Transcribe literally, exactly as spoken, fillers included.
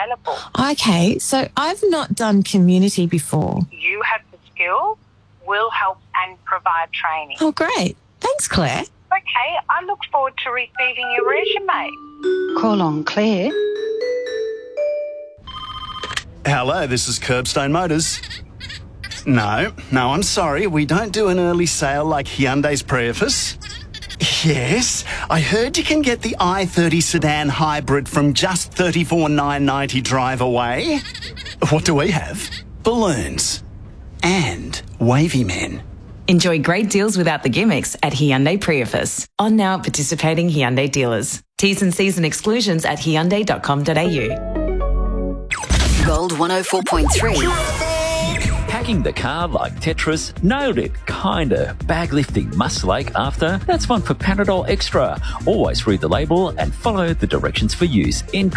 available. Okay, so I've not done community before. You have the skills, we'll help and provide training. Oh, great. Thanks, Claire. Okay, I look forward to receiving your resume. Call on Claire. Hello, this is Curbstone Motors. No, no, I'm sorry. We don't do an early sale like Hyundai's Prius. Yes, I heard you can get the i thirty sedan hybrid from just thirty-four thousand nine hundred ninety drive away. What do we have? Balloons. And wavy men. Enjoy great deals without the gimmicks at Hyundai Prius. On now at participating Hyundai dealers. T's and C's and exclusions at hyundai dot com dot a u. Gold one oh four point three. Packing the car like Tetris, nailed it, kinda. Bag lifting muscle ache after, that's one for Panadol Extra. Always read the label and follow the directions for use in